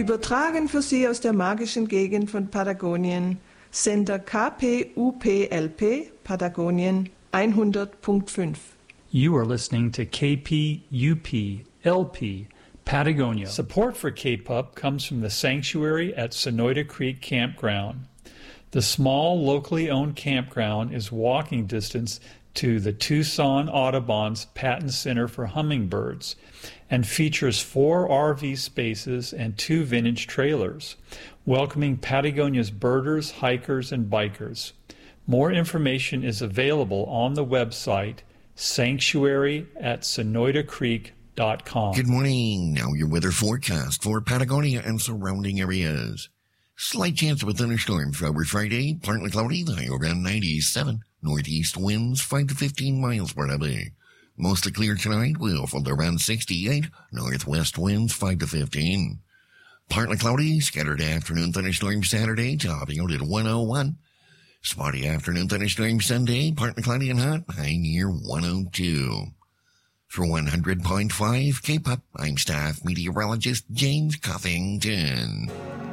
Übertragen für Sie aus der magischen Gegend von Patagonien, Sender KPUPLP, Patagonien 100.5. You are listening to KPUP-LP, Patagonia. Support for KPUP comes from the Sanctuary at Sonoyta Creek Campground. The small, locally owned campground is walking distance to the Tucson Audubon's Patton Center for Hummingbirds and features 4 RV spaces and 2 vintage trailers, welcoming Patagonia's birders, hikers, and bikers. More information is available on the website sanctuary@sonoytacreek.com. Good morning. Now your weather forecast for Patagonia and surrounding areas. Slight chance of a thunderstorm for Friday. Partly cloudy, the high around 97. Northeast winds 5 to 15 miles per hour. Mostly clear tonight, will fall around 68. Northwest winds 5 to 15. Partly cloudy, scattered afternoon thunderstorm Saturday, topping out at 101. Spotty afternoon thunderstorm Sunday, partly cloudy and hot, high near 102. For 100.5 KPUP, I'm staff meteorologist James Coffington.